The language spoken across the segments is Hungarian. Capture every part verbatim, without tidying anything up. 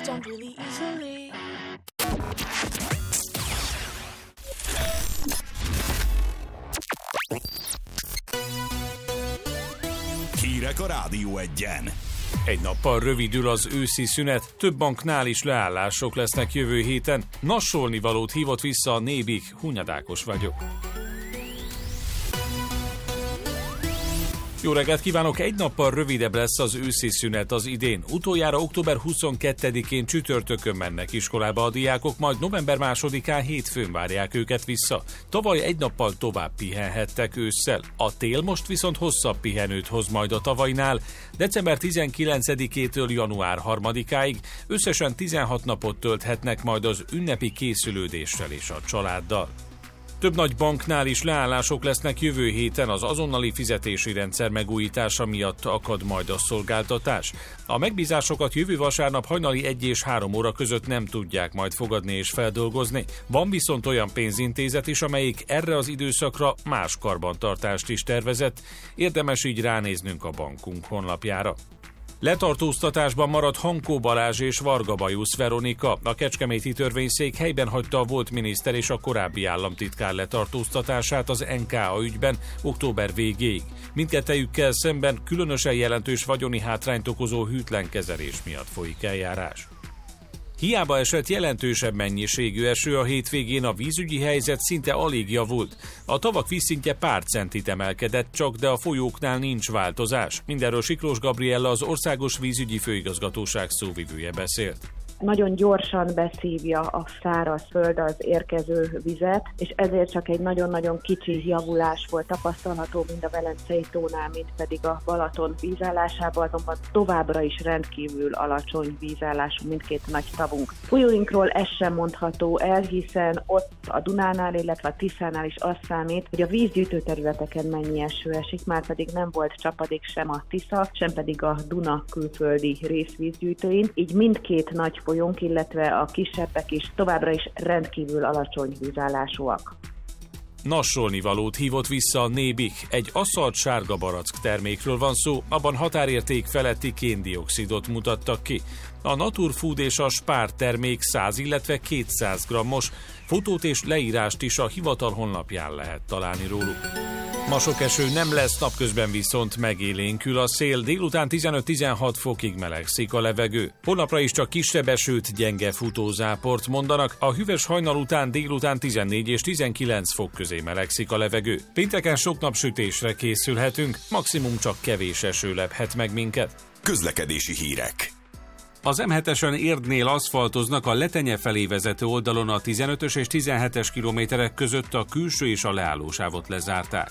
don't really easily. Hírek a Rádió Egyen. Egy nappal rövidül az őszi szünet, több banknál is leállások lesznek jövő héten. Nassolnivalót hívott vissza a Nébik, Hunyad vagyok. Jó reggelt kívánok! Egy nappal rövidebb lesz az őszi szünet az idén. Utoljára október huszonkettedikén csütörtökön mennek iskolába a diákok, majd november másodikán hétfőn várják őket vissza. Tavaly egy nappal tovább pihenhettek ősszel. A tél most viszont hosszabb pihenőt hoz majd a tavainál. december tizenkilencedikétől január harmadikáig összesen tizenhat napot tölthetnek majd az ünnepi készülődéssel és a családdal. Több nagy banknál is leállások lesznek jövő héten, az azonnali fizetési rendszer megújítása miatt akad majd a szolgáltatás. A megbízásokat jövő vasárnap hajnali egy és három óra között nem tudják majd fogadni és feldolgozni. Van viszont olyan pénzintézet is, amelyik erre az időszakra más karbantartást is tervezett. Érdemes így ránéznünk a bankunk honlapjára. Letartóztatásban maradt Hankó Balázs és Varga Bajusz Veronika. A kecskeméti törvényszék helyben hagyta a volt miniszter és a korábbi államtitkár letartóztatását az en ká á ügyben október végéig. Mindkettejükkel szemben különösen jelentős vagyoni hátrányt okozó hűtlen kezelés miatt folyik eljárás. Hiába esett jelentősebb mennyiségű eső, a hétvégén a vízügyi helyzet szinte alig javult. A tavak vízszintje pár centit emelkedett csak, de a folyóknál nincs változás. Mindenről Siklós Gabriella, az Országos Vízügyi Főigazgatóság szóvivője beszélt. Nagyon gyorsan beszívja a szárazföld az érkező vizet, és ezért csak egy nagyon-nagyon kicsi javulás volt tapasztalható mind a Velencei tónál, mind pedig a Balaton vízállásában, azonban továbbra is rendkívül alacsony vízállású mindkét nagy tavunk. Folyóinkról ez sem mondható el, hiszen ott a Dunánál, illetve a Tiszánál is azt számít, hogy a vízgyűjtő területeken mennyi eső esik, már pedig nem volt csapadék sem a Tisza, sem pedig a Duna külföldi részvízgyűjtőin, így mindkét nagy folyónk, illetve a kisebbek is továbbra is rendkívül alacsony vízállásúak. Nassolnivalót hívott vissza a Nébik. Egy asszalt sárga barack termékről van szó, abban határérték feletti kén-dioxidot mutattak ki. A Naturfood és a Spár termék száz, illetve kétszáz grammos, fotót és leírást is a hivatal honlapján lehet találni róluk. Ma sok eső nem lesz, napközben viszont megélénkül a szél, délután tizenöt-tizenhat fokig melegszik a levegő. Holnapra is csak kisebb esőt, gyenge futózáport mondanak, a hűvös hajnal után délután tizennégy és tizenkilenc fok közé melegszik a levegő. Pénteken sok napsütésre készülhetünk, maximum csak kevés eső lephet meg minket. Közlekedési hírek. Az em hetesen Érdnél aszfaltoznak, a Letenye felé vezető oldalon a tizenötös és tizenhetes kilométerek között a külső és a leállósávot lezárták.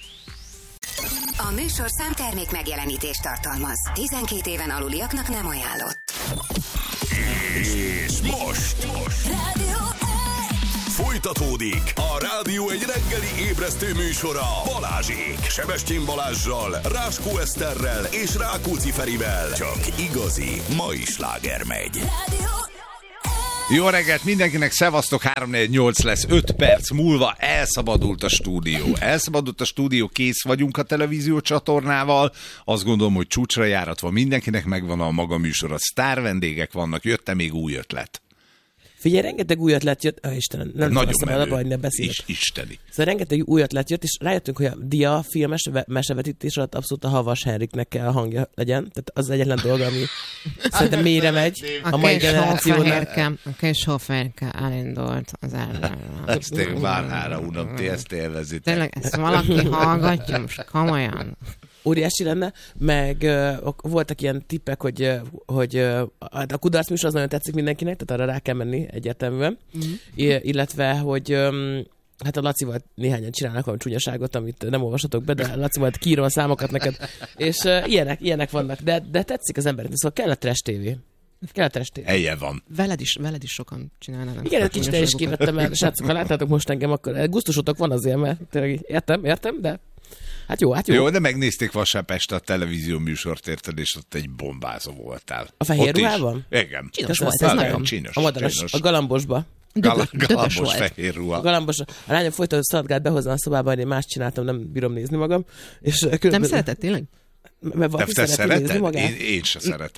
A műsorszám termék megjelenítést tartalmaz. tizenkét éven aluliaknak nem ajánlott. És most, most. Rádió Folytatódik a Rádió egy reggeli ébresztő műsora Balázsék, Sebestyén Balázssal, Ráskó Eszterrel és Rákóczi Ferivel. Csak igazi mai sláger megy. Rádió Jó reggelt mindenkinek, szevasztok, három négy nyolc lesz, öt perc múlva elszabadult a stúdió. Elszabadult a stúdió, kész vagyunk a televízió csatornával. Azt gondolom, hogy csúcsra járat van mindenkinek, megvan a maga műsora, sztár vendégek vannak, jött-e még új ötlet? Figyelj, rengeteg új ötlet jött, ah, Istenem, nem nagyon tudom menő, abba, nem beszélek. Is, isteni. Szóval rengeteg új ötlet jött, és rájöttünk, hogy a Dia filmes mesevetítés alatt abszolút a Havas Henriknek kell a hangja legyen. Tehát az egyetlen dolga, ami szerintem mélyre megy a, a mai generációnak. A kis Hofferke elindult az ellen. Ezt én Várhára unom, ti ezt élvezitek. Tényleg, ezt valaki hallgatja, most komolyan. Óriási lenne, meg uh, voltak ilyen tippek, hogy, uh, hogy uh, a kudarc műsor az nagyon tetszik mindenkinek, tehát arra rá kell menni egyértelműen, mm-hmm. I- illetve, hogy um, hát a Lacival néhányan csinálnak valami csúnyaságot, amit nem olvashatok be, de Lacival kiírom a számokat neked, és uh, ilyenek, ilyenek vannak, de, de tetszik az embernek, szóval kell a trash tévé. Kell a trash tévé. Helye van. Veled is, veled is sokan csinálnak. Igen, egy kicsit el is kivettem el, srácok, ha láttátok most engem, akkor gusztusotok van azért, mert tényleg értem, értem, de hát jó, hát jó. Jó, de megnézték vasárnap este a televízió műsort, érted, és ott egy bombázó voltál. A fehér ruhában? Igen. Csinos volt, ez nagyon csinos. A madaras, csinos. a galambosba. Gal- Dögös galambos volt. fehér ruha. A galambos. A lányom folyton szaladgált behozza a szobába, hogy én más csináltam, nem bírom nézni magam. És nem szeretett tényleg? Mert Te, te szereted? Én, én se szeretem.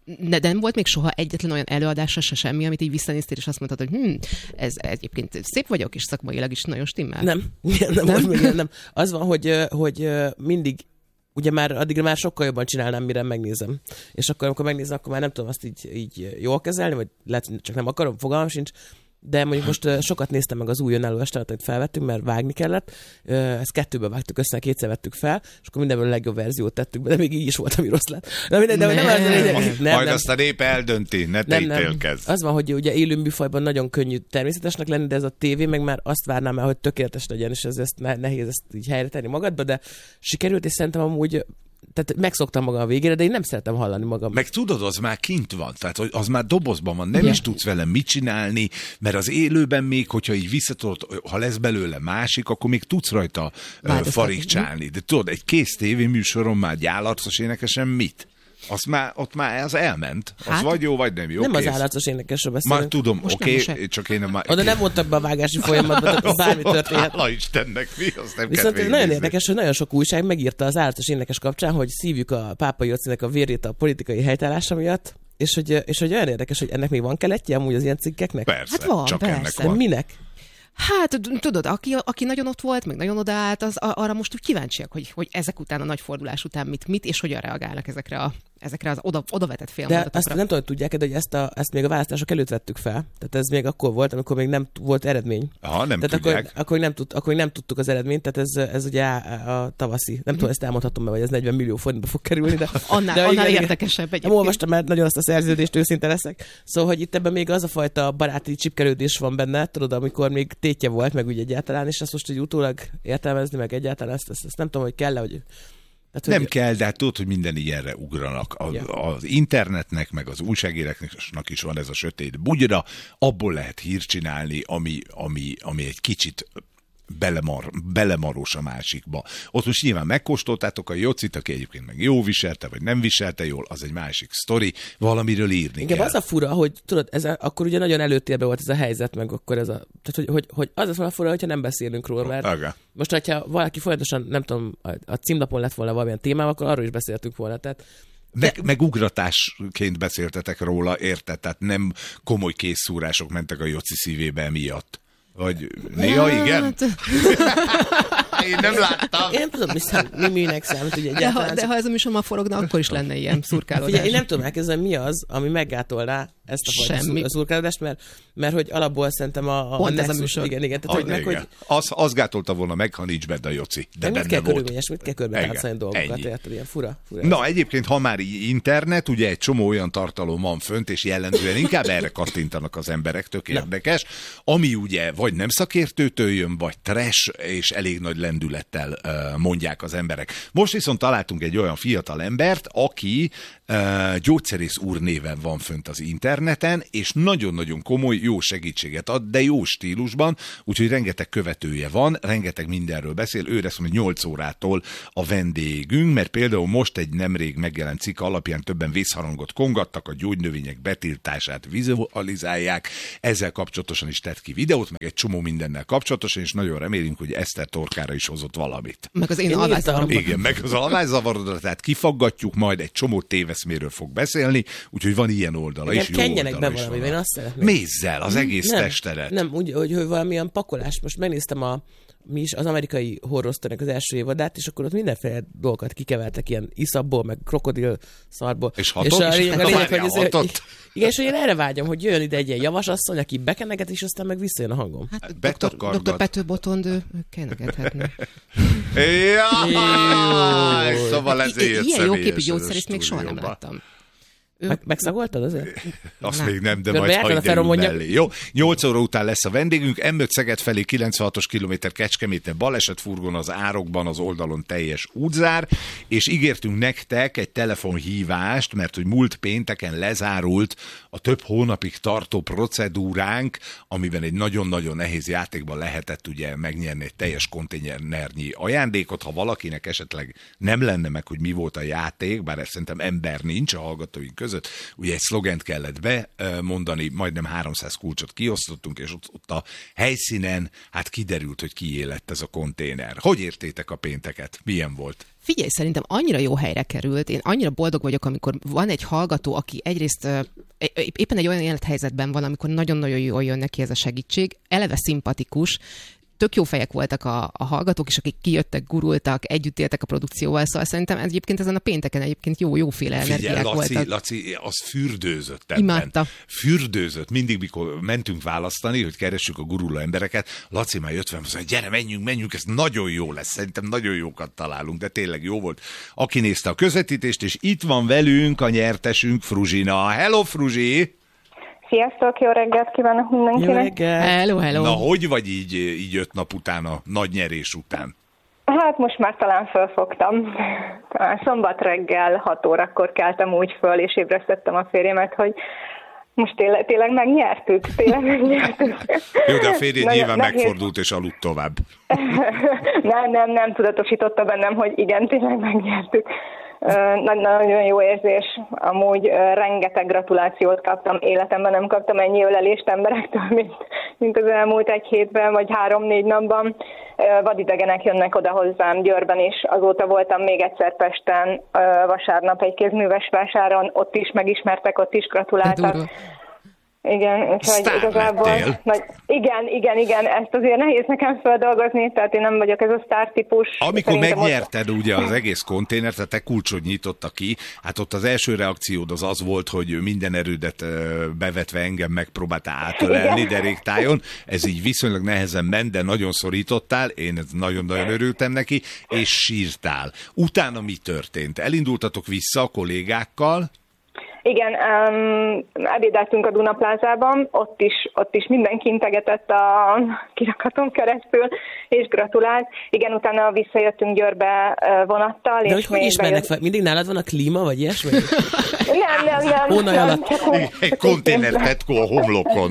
de nem volt még soha egyetlen olyan előadása, se semmi, amit így visszanéztél, és azt mondtad, hogy hm, ez egyébként szép vagyok, és szakmailag is nagyon stimmel. Nem, nem, nem, nem? Volt még, nem. Az van, hogy, hogy mindig, ugye már addigra már sokkal jobban csinálnám, mire megnézem. És akkor, amikor megnézem, akkor már nem tudom azt így, így jól kezelni, vagy lehet, csak nem akarom, fogalmam sincs. De mondjuk most uh, sokat néztem meg az új önálló estet, amit felvettünk, mert vágni kellett. Uh, ezt kettőbe vágtuk össze, kétszer vettük fel, és akkor mindenből a legjobb verziót tettük be, de még így is volt, ami rossz lett. Na, minden, de nem, nem, nem, nem, nem, Majd nem. azt a nép eldönti, ne te ítélkezz. Az van, hogy ugye élő műfajban nagyon könnyű természetesnek lenni, de ez a tévé meg már azt várnám el, hogy tökéletes legyen, és ez ezt nehéz ezt így helyre tenni magadba, de sikerült, és szerintem amúgy tehát megszoktam magam a végére, de én nem szeretem hallani magam. Meg tudod, az már kint van, tehát hogy az már dobozban van, nem Igen. is tudsz vele mit csinálni, mert az élőben még, hogyha így visszatudod, ha lesz belőle másik, akkor még tudsz rajta uh, farigcsálni. De tudod, egy kész tévéműsoron már gyálarcos énekesen mit? Az már, ott már az elment. Az hát, vagy jó, vagy nem jó. Nem kész. Az állatos énekesről beszélünk. Már tudom, oké, okay, csak én... Már... Oda nem voltak be a vágási folyamatban, tehát bármi történhet. Hála Istennek, mi? Azt nem Viszont kell nagyon érdekes, hogy nagyon sok újság megírta az állatos énekes kapcsán, hogy szívjuk a Pápai Jocinek a vérét a politikai helytállása miatt, és hogy, és hogy olyan érdekes, hogy ennek még van keletje amúgy az ilyen cikkeknek. Persze, hát van, csak persze. ennek van. Minek? Hát tudod, aki, aki nagyon ott volt, meg nagyon odaállt, az arra most úgy kíváncsiak, hogy, hogy ezek után, a nagy fordulás után mit, mit és hogyan reagálnak ezekre, a, ezekre az oda, odavetett félmondatokra. De azt nem tudom, hogy tudják, de hogy ezt, a, ezt még a választások előtt vettük fel. Tehát ez még akkor volt, amikor még nem volt eredmény. Aha, nem tehát tudják. Akkor, akkor, nem tud, akkor nem tudtuk az eredményt, tehát ez, ez ugye a, a tavaszi. Nem mm-hmm. tudom, ezt elmondhatom be, vagy ez negyven millió forintba fog kerülni, de annál, de annál igen, érdekesebb egyébként. Nem olvastam már nagyon azt a szerződést, őszinte leszek. Szóval, hogy itt ebben még az a fajta baráti csipkelődés van benne, tudod, amikor még tétje volt, meg úgy egyáltalán, és ezt most így utólag értelmezni, meg egyáltalán ezt, ezt, ezt nem tudom, hogy kell-e, hogy... Tehát, nem hogy... kell, de hát tudod, hogy minden ilyenre ugranak. A, ja. Az internetnek, meg az újságíróknak is van ez a sötét bugyra, abból lehet hírt csinálni, ami, ami, ami egy kicsit belemar, belemaros a másikba. Ott most nyilván megkóstoltátok a Jocit, aki egyébként meg jó viselte, vagy nem viselte jól, az egy másik sztori, valamiről írni Igen, kell. az a fura, hogy tudod, ez a, akkor ugye nagyon előtérben volt ez a helyzet, meg akkor ez a, tehát hogy, hogy, hogy az a fura, hogyha nem beszélünk róla, mert Aga. most, hogyha valaki folyamatosan, nem tudom, a, a címlapon lett volna valamilyen témám, akkor arról is beszéltünk volna, tehát Meg, meg ugratásként beszéltetek róla, érted? Tehát nem komoly készszúrások mentek a Joci szívébe miatt. Vagy néha igen? Én nem láttam. Én nem tudom, hogy mi műnek számít, ugye de, ha, de ha ez a műsor ma forogna, akkor is lenne ilyen szurkálódás. Figyelj, én nem tudom elkezdeni, mi az, ami meggátolná ezt a fajta szurkálódást, mert, mert hogy alapból szerintem a, a pont Nexus, ez a műsor. Igen, igen. Tehát, a, hogy meg, igen. hogy... Az, az gátolta volna meg, ha nincs benne a Joci. De mit benne kell volt. körülményes, mit kell körbetátszani dolgokat, érted? Ilyen fura. fura Na, egyébként, ha már internet, ugye egy csomó olyan tartalom van fönt, és jellemzően inkább erre kattintanak az emberek, tök érdekes, ami ugye vagy nem szakértőtől jön, vagy trash, és elég nagy lendülettel uh, mondják az emberek. Most viszont találtunk egy olyan fiatal embert, aki uh, gyógyszerész úr néven van fönt az interneten, és nagyon-nagyon komoly, jó segítséget ad, de jó stílusban, úgyhogy rengeteg követője van, rengeteg mindenről beszél, ő lesz mondjuk nyolc órától a vendégünk, mert például most egy nemrég megjelent cikk alapján többen vészharangot kongattak, a gyógynövények betiltását vizualizálják, ezzel kapcsolatosan is tett ki videót, meg egy csomó mindennel kapcsolatosan, és nagyon remélünk, hogy Eszter torkára is hozott valamit. Meg az én, én alvászavarodra. Igen, meg az alvászavarodra, tehát kifaggatjuk, majd egy csomó téveszméről fog beszélni, úgyhogy van ilyen oldala is, jó kenjenek oldala be is valami, én azt szeretném. Mézzel, az egész nem, testedet. Nem, úgy, hogy, hogy valamilyen pakolás. Most megnéztem a mi is az amerikai horrorsztornak az első évadát, és akkor ott mindenféle dolgokat kikevertek, ilyen iszapból, meg krokodil szarból. És hatott? És a lényeg, a lényeg, hogy ez, hatott? igen, és én erre vágyom, hogy jöjjön ide egy ilyen javasasszony, aki bekeneget, és aztán meg visszajön a hangom. Hát doktor, doktor Pető Botond, ő kenegethetne. Jaj, szóval ezért ilyen jóképű gyógyszerét még soha nem láttam. Meg, megszagoltad azért? Azt nem. még nem, de Körbe majd jártad a hagyj feromondja? mellé. Jó, nyolc óra után lesz a vendégünk, M öt Szeged felé kilencvenhatos kilométer Kecskeméten balesetfurgon az árokban, az oldalon teljes útzár, és ígértünk nektek egy telefonhívást, mert hogy múlt pénteken lezárult a több hónapig tartó procedúránk, amiben egy nagyon-nagyon nehéz játékban lehetett ugye megnyerni egy teljes konténernyi ajándékot. Ha valakinek esetleg nem lenne meg, hogy mi volt a játék, bár ezt szerintem ember nincs a hallgatóink között. Ugye egy szlogent kellett bemondani, majdnem háromszáz kulcsot kiosztottunk, és ott, ott a helyszínen hát kiderült, hogy kié lett ez a konténer. Hogy értétek a pénteket? Milyen volt? Figyelj, szerintem annyira jó helyre került, én annyira boldog vagyok, amikor van egy hallgató, aki egyrészt éppen egy olyan élethelyzetben van, amikor nagyon-nagyon jól jön neki ez a segítség, eleve szimpatikus, tök jó fejek voltak a, a hallgatók is, akik kijöttek, gurultak, együtt éltek a produkcióval, szóval szerintem egyébként ezen a pénteken egyébként jó, jóféle energiák Laci, voltak. Laci, az fürdőzött ebben. Imádta. Fürdőzött. Mindig, mikor mentünk választani, hogy keressük a guruló embereket, Laci már jött fel, mondta, hogy gyere, menjünk, menjünk, ez nagyon jó lesz. Szerintem nagyon jókat találunk, de tényleg jó volt. Aki nézte a közvetítést, és itt van velünk a nyertesünk, Fruzsina. Hello, Fruzsi! Sziasztok, jó reggelt kívánok mindenkinek. Jó reggelt. Hello, hello. Na, hogy vagy így, így öt nap után, a nagy nyerés után? Hát most már talán fölfogtam. Talán szombat reggel hat órakor keltem úgy föl, és ébresztettem a férjemet, hogy most tényleg, tényleg megnyertük, tényleg megnyertük. Jó, de a férjed nyilván nehéz... megfordult és aludt tovább. nem, nem, nem tudatosította bennem, hogy igen, tényleg megnyertük. Nagyon jó érzés. Amúgy rengeteg gratulációt kaptam. Életemben nem kaptam ennyi ölelést emberektől, mint, mint az elmúlt egy hétben, vagy három-négy napban. Vadidegenek jönnek oda hozzám Győrben is. Azóta voltam még egyszer Pesten vasárnap egy kézműves vásáron. Ott is megismertek, ott is gratuláltak. Igen, úgyhogy igazából... Nagy, igen, igen, igen, ezt azért nehéz nekem feldolgozni, tehát én nem vagyok ez a sztár típus. Amikor megnyerted ott... ugye az egész konténert, tehát te kulcsod nyitotta ki, hát ott az első reakciód az az volt, hogy minden erődet bevetve engem megpróbáltál átölelni deréktájon, ez így viszonylag nehezen ment, de nagyon szorítottál, én nagyon-nagyon örültem neki, és sírtál. Utána mi történt? Elindultatok vissza a kollégákkal? Igen, um, ebédeltünk a Dunaplázában, ott is, ott is mindenki integetett a kirakaton keresztül, és gratulált. Igen, utána visszajöttünk Győrbe vonattal. De és hogy hogy ismernek fel? Mindig nálad van a klíma, vagy ilyesmi? nem, nem, nem. Hónaj alatt. Egy konténer petkó a homlokon.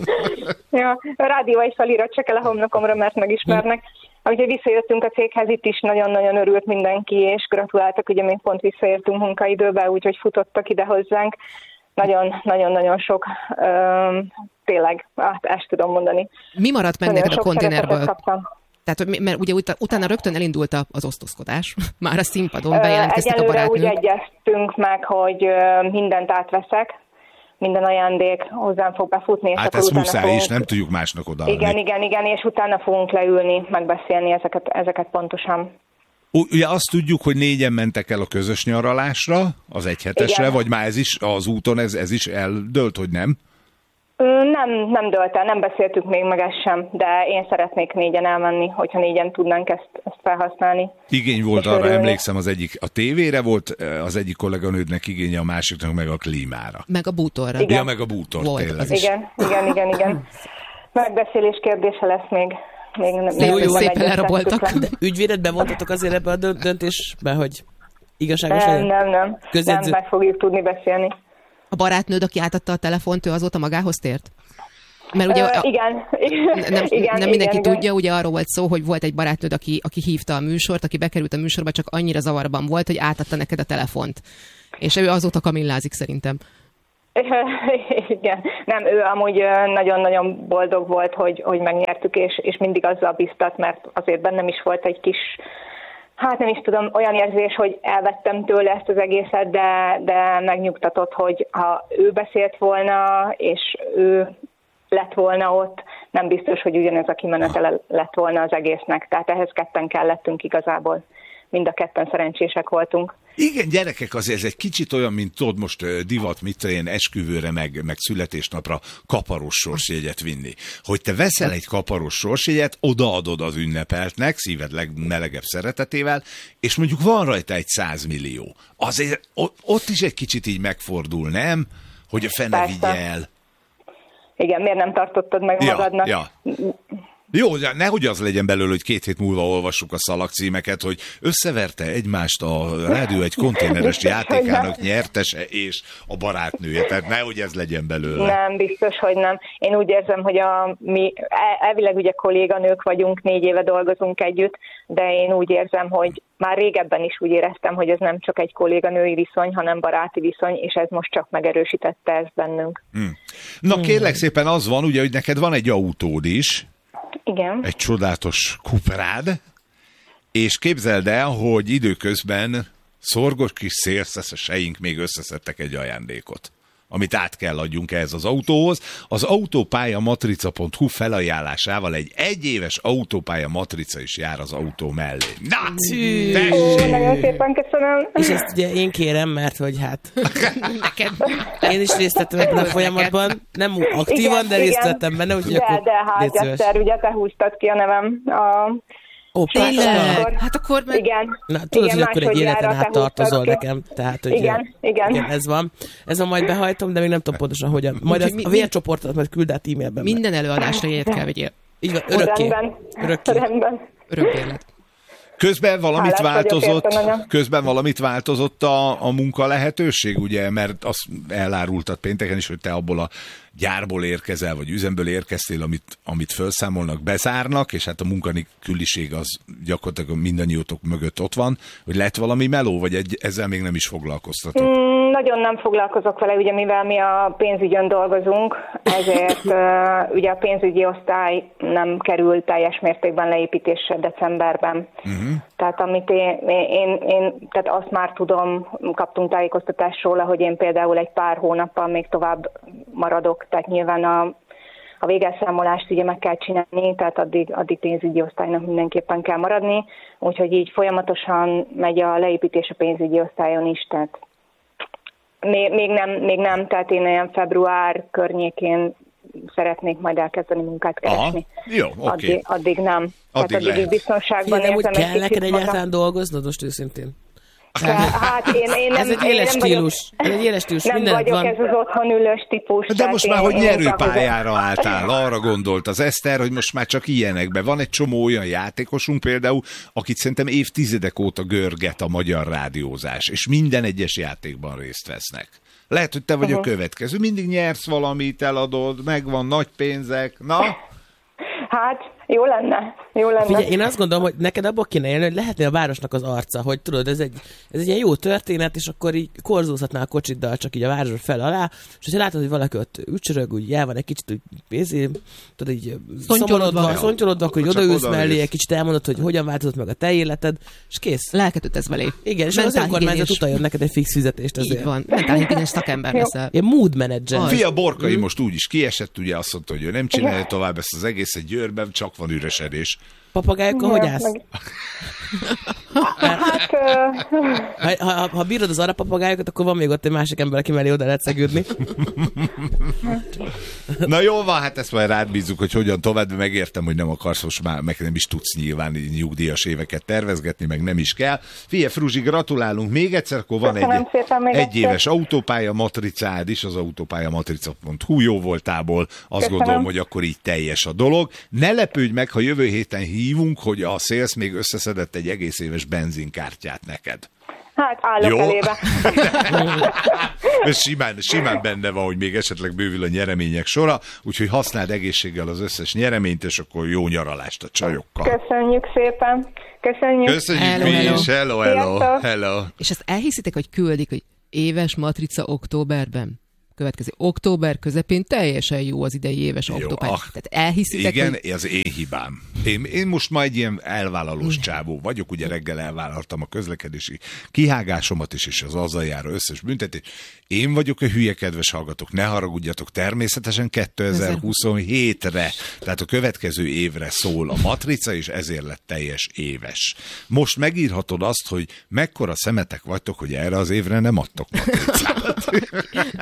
ja, a rádió egy felirat csak el a homlokomra, mert megismernek. Úgyhogy visszajöttünk a céghez, itt is nagyon-nagyon örült mindenki, és gratuláltak, ugye még pont visszaértünk munkaidőbe, úgyhogy futottak ide hozzánk. Nagyon-nagyon-nagyon sok, um, tényleg, hát ezt tudom mondani. Mi maradt meg neked a konténerből? Tehát, mert ugye ut- utána rögtön elindult az osztozkodás, már a színpadon bejelentkeztek a barátnők. Egyelőre úgy egyeztünk meg, hogy mindent átveszek, minden ajándék hozzám fog befutni. És hát ez muszáj, fogunk... és nem tudjuk másnak odaadni. Igen, igen, igen, és utána fogunk leülni, megbeszélni ezeket, ezeket pontosan. Ugye azt tudjuk, hogy négyen mentek el a közös nyaralásra, az egyhetesre, igen. Vagy már ez is az úton, ez, ez is eldőlt, hogy nem? Nem, nem dölt el, nem beszéltük még meg ezt sem, de én szeretnék négyen elmenni, hogyha négyen tudnánk ezt, ezt felhasználni. Igény volt arra, örülni. Emlékszem, az egyik a tévére volt, az egyik kolléganődnek igénye, a másiknak meg a klímára. Meg a bútorra. Igen. Ja, meg a bútor, volt, tényleg. Igen, igen, igen, igen. Megbeszélés kérdése lesz még. még de jó, jó, szépen elraboltak. Ügyvédet bevontatok azért ebbe a döntésbe, hogy igazságos nem, legyen? Nem, nem, nem, nem meg fogjuk tudni beszélni. A barátnőd, aki átadta a telefont, ő azóta magához tért? Mert ugye Ö, igen. nem, igen, nem mindenki igen, tudja, ugye arról volt szó, hogy volt egy barátnőd, aki, aki hívta a műsort, aki bekerült a műsorba, csak annyira zavarban volt, hogy átadta neked a telefont. És ő azóta kamillázik szerintem. Igen. Nem, ő amúgy nagyon-nagyon boldog volt, hogy, hogy megnyertük, és, és mindig azzal biztat, mert azért bennem is volt egy kis, hát nem is tudom, olyan érzés, hogy elvettem tőle ezt az egészet, de, de megnyugtatott, hogy ha ő beszélt volna, és ő lett volna ott, nem biztos, hogy ugyanez a kimenetele lett volna az egésznek. Tehát ehhez ketten kellettünk igazából. Mind a ketten szerencsések voltunk. Igen, gyerekek, azért ez egy kicsit olyan, mint tudod most divat, mit ilyen esküvőre, meg, meg születésnapra kaparós sorsjegyet vinni. Hogy te veszel egy kaparós sorsjegyet, odaadod az ünnepeltnek, szíved legmelegebb szeretetével, és mondjuk van rajta egy százmillió. Azért ott is egy kicsit így megfordul, nem? Hogy a fene vigye el. Igen, miért nem tartottad meg magadnak? Ja, ja. Jó, nehogy az legyen belőle, hogy két hét múlva olvassuk a szalagcímeket, hogy összeverte egymást a rádió egy konténeres játékának nyertese és a barátnője. Tehát nehogy ez legyen belőle. Nem, biztos, hogy nem. Én úgy érzem, hogy a, mi elvileg ugye kolléganők vagyunk, négy éve dolgozunk együtt, de én úgy érzem, hogy már régebben is úgy éreztem, hogy ez nem csak egy kolléganői viszony, hanem baráti viszony, és ez most csak megerősítette ezt bennünk. Hmm. Na kérlek szépen, az van, ugye, hogy neked van egy autód is. Igen. Egy csodálatos Cuprád, és képzeld el, hogy időközben szorgos kis szélszeseink még összeszedtek egy ajándékot, amit át kell adjunk ehhez az autóhoz. Az autópálya matrica pont hu felajánlásával egy egyéves autópálya matrica is jár az autó mellé. Na, tessék! Nagyon szépen köszönöm. És ezt ugye én kérem, mert hogy hát neked. Én is részt vettem ebben a folyamatban, nem aktívan, igen, de részt vettem benne, úgyhogy de, akkor de hát, Eszter, ugye te húztad ki a nevem a... Ó, tényleg? Hát akkor meg... Igen. Na, tudod, igen, hogy akkor egy életen át tartozol ki. nekem. Tehát, hogy igen, igen. igen. Ez van. Ez van, majd behajtom, de még nem tudom pontosan, hogyan. Majd az, a vércsoportot majd küld át e-mailben. Minden előadásra jegyet kell vegyél. Így van, örökké. Rendben. Örökké. Rendben. Örökkélet. Közben valamit Hálás változott, értem, közben valamit változott a, a munka lehetőség, ugye, mert azt elárultad pénteken is, hogy te abból a gyárból érkezel, vagy üzemből érkeztél, amit, amit felszámolnak, bezárnak, és hát a munkanélküliség az gyakorlatilag mindannyiótok mögött ott van, hogy lett valami meló, vagy egy, ezzel még nem is foglalkoztatok? Mm, nagyon nem foglalkozok vele, ugye mivel mi a pénzügyön dolgozunk, ezért uh, ugye a pénzügyi osztály nem kerül teljes mértékben leépítésre decemberben. Uh-huh. Tehát amit én, én, én, tehát azt már tudom, kaptunk tájékoztatást róla, hogy én például egy pár hónappal még tovább maradok, tehát nyilván a, a végelszámolást ugye meg kell csinálni, tehát addig, addig pénzügyi osztálynak mindenképpen kell maradni, úgyhogy így folyamatosan megy a leépítés a pénzügyi osztályon is, tehát még, még, nem, még nem, tehát én olyan február környékén szeretnék majd elkezdeni munkát keresni. Aha, jó, oké. Okay. Addig, addig nem. Addig tehát addig biztonságban érzem. Úgy kell neked egyáltalán dolgoznod, most őszintén? Hát én, én nem, ez egy éles stílus. Ez egy éles stílus. Nem Minden vagyok van. ez az otthon ülős típus. De most már, én, hogy én nyerőpályára álltál, arra gondolt az Eszter, hogy most már csak ilyenekben. Van egy csomó olyan játékosunk például, akit szerintem évtizedek óta görget a magyar rádiózás, és minden egyes játékban részt vesznek. Lehet, hogy te vagy uh-huh. a következő. Mindig nyersz valamit, eladod, megvan nagy pénzek. Na? Hát, jó lenne. Jó lenne. Figyelj, én azt gondolom, hogy neked abból kéne élni, hogy lehetnél a városnak az arca, hogy tudod, ez egy, ez egy ilyen jó történet, és akkor így korzózhatnál a kocsiddal csak így a város fel alá, és hogyha látod, hogy valaki ott ücsörög, úgy el van egy kicsit, úgy pénzé, tudod, így szomorodva, szontyolodva, akkor így odaülsz mellé, egy kicsit elmondod, hogy hogyan változott meg a te életed, és kész. Lelket ütesz belé. Igen, és az önkormányzat utaljon neked egy fix fizetést ezért. Így van, mentálhigiénés szakember leszel. Ilyen mood manager. Fia Borkai most úgy is kiesett, ugye azt mondta, hogy ő nem csinálja tovább ezt az egészet, Győrben csak van üresedés. Papagájokkal hogy állsz? Hát, ha, ha, ha bírod az arapapagájokat, akkor van még ott egy másik ember, aki mellé oda lehet szegődni. Na jól van, hát ezt majd rád bízzuk, hogy hogyan tovább, de megértem, hogy nem akarsz most már, meg nem is tudsz nyilván nyugdíjas éveket tervezgetni, meg nem is kell. Figyelj, Fruzsi, gratulálunk még egyszer, akkor van egy, egy éves autópálya matricád is, az autópálya matrica pont hu, jó voltából, azt Köszönöm. Gondolom, hogy akkor így teljes a dolog. Ne lepődj meg, ha jövő héten hívunk, hogy a Sales még összeszedett egy egész éves benzinkártyát neked. Hát állok jó? elébe. simán, simán benne van, hogy még esetleg bővül a nyeremények sora, úgyhogy használd egészséggel az összes nyereményt, és akkor jó nyaralást a csajokkal. Köszönjük szépen. Köszönjük. Köszönjük hello, mi hello. is. Hello, hello, hello. És ezt elhiszitek, hogy küldik, hogy éves matrica októberben? Következő október közepén teljesen jó az idei éves október. Ah, tehát elhiszitek, igen, hogy... az én hibám. Én, én most már egy ilyen elvállalós csávó vagyok, ugye reggel elvállaltam a közlekedési kihágásomat is, és az azzal járó összes büntetés. Én vagyok a hülye, kedves hallgatók, ne haragudjatok, természetesen kétezer-huszonhétre, tehát a következő évre szól a matrica, és ezért lett teljes éves. Most megírhatod azt, hogy mekkora szemetek vagytok, hogy erre az évre nem adtok matricát.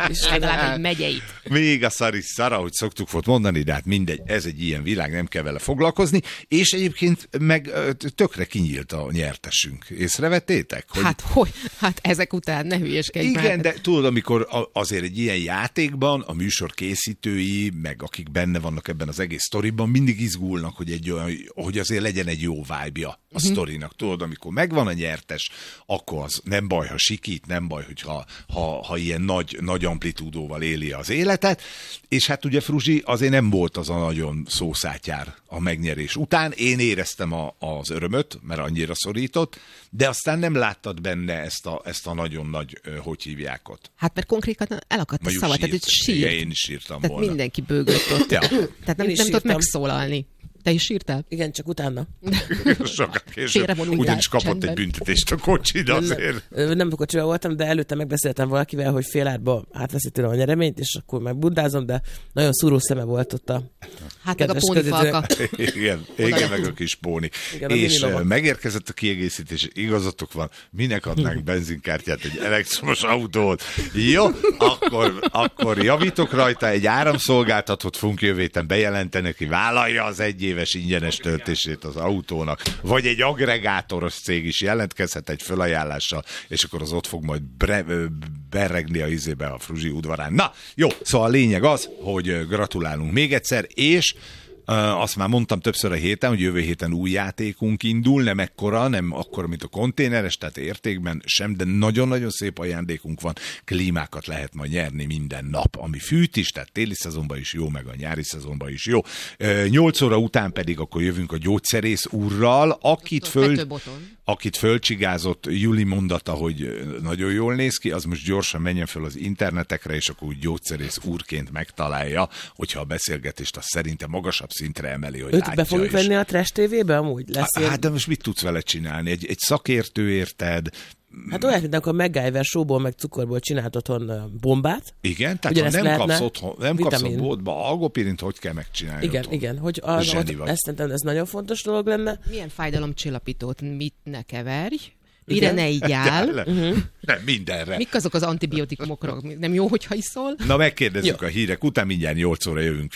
legalább egy megyeit. Még a szar is szar, ahogy szoktuk volt mondani, de hát mindegy, ez egy ilyen világ, nem kell vele foglalkozni, és egyébként meg tökre kinyílt a nyertesünk. Észrevettétek? Hogy... Hát hogy? Hát ezek után ne hülyeskedj Igen, már. de tudod, amikor azért egy ilyen játékban a műsor készítői, meg akik benne vannak ebben az egész sztoriban, mindig izgulnak, hogy, egy olyan, hogy azért legyen egy jó vibe-ja a uh-huh. sztorinak. Tudod, amikor megvan a nyertes, akkor az nem baj, ha sikít, nem baj, hogyha ha, ha ilyen nagy, nagy amplitúdóval éli az életet, és hát ugye Fruzsi azért nem volt az a nagyon szószátyár a megnyerés után. Én éreztem a, az örömöt, mert annyira szorított, de aztán nem láttad benne ezt a, ezt a nagyon nagy, hogy hívják ott. Hát mert konkrétan elakadt a szava, tehát itt sírt. Igen, én is sírtam tehát volna. Mindenki bőgött ott. Ja. Tehát nem, nem tudott megszólalni. Te is sírtál? Igen, csak utána. Sokat később. Ugyanis kapott csendben. Egy büntetést a kocsid azért. Nem, nem a kocsival voltam, de előtte megbeszéltem valakivel, hogy fél árba átveszi tőle a nyereményt, és akkor megbundázom, de nagyon szúró szeme volt ott a hát meg a pónifalka. Igen, igen, meg a kis póni. Igen, és megérkezett a kiegészítés, igazatok van, minek adnánk benzinkártyát, egy elektromos autót. Jó, akkor, akkor javítok rajta, egy áramszolgáltatót fogunk jövő héten bejelenteni, aki vállalja az egy éves ingyenes töltését az autónak, vagy egy agregátoros cég is jelentkezhet egy fölajánlással, és akkor az ott fog majd bre, berregni a izébe a Fruzsi udvarán. Na, jó, szóval a lényeg az, hogy gratulálunk még egyszer, és Uh, azt már mondtam többször a héten, hogy jövő héten új játékunk indul, nem ekkora, nem akkora, mint a konténeres, tehát értékben sem, de nagyon-nagyon szép ajándékunk van. Klímákat lehet majd nyerni minden nap, ami fűt is, tehát téli szezonban is jó, meg a nyári szezonban is jó. Uh, nyolc óra után pedig akkor jövünk a gyógyszerész úrral, akit, föl, akit fölcsigázott Juli mondata, hogy nagyon jól néz ki, az most gyorsan menjen föl az internetekre, és akkor úgy gyógyszerész úrként megtalálja, hogyha a beszélgetést azt szerintem magasabb szintre emeli, hogy őt látja. Be fogjuk is. venni a Trash té vébe amúgy? Lesz hát, hát de most mit tudsz vele csinálni? Egy, egy szakértő, érted? Hát olyan, mint akkor MacGyver sóból meg cukorból csinált otthon bombát. Igen, tehát ha nem kapsz otthon, nem kapsz a boltba algopirint, hogy kell megcsinálni Igen, otthon? igen, hogy az, ott, ezt szerintem ez nagyon fontos dolog lenne. Milyen fájdalomcsillapítót mit ne keverj? Mire ne igyál. Uh-huh. Nem, mindenre. Mik azok az antibiotikumokra? Nem jó, hogyha iszol? Na megkérdezzük jó. A hírek után, mindjárt nyolc óra jövünk.